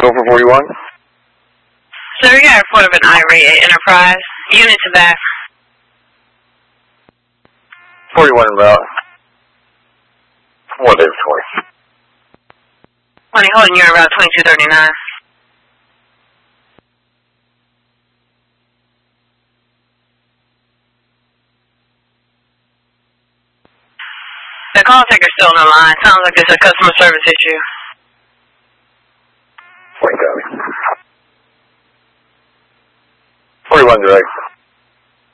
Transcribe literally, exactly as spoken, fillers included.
Gopher forty-one. Sir, we got a report of an irate at Enterprise. Unit to back. forty-one en route. one David twenty. twenty, holding you around twenty-two thirty-nine. The call taker's still on the line. Sounds like it's a customer service issue. Point copy. forty-one direct.